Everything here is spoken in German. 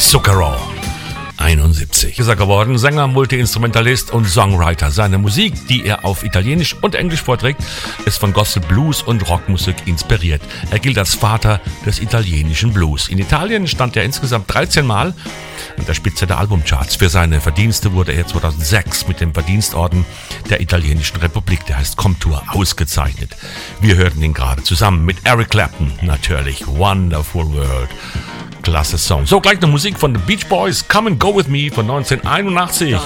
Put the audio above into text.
Zucchero. 71 ist er geworden, Sänger, Multi-Instrumentalist und Songwriter. Seine Musik, die er auf Italienisch und Englisch vorträgt, ist von Gospel, Blues und Rockmusik inspiriert. Er gilt als Vater des italienischen Blues. In Italien stand er insgesamt 13 Mal an der Spitze der Albumcharts. Für seine Verdienste wurde er 2006 mit dem Verdienstorden der Italienischen Republik, der heißt Comtour, ausgezeichnet. Wir hörten ihn gerade zusammen mit Eric Clapton, natürlich. Wonderful World. Klasse Song. So, gleich eine Musik von The Beach Boys, Come and Go With Me von 1981.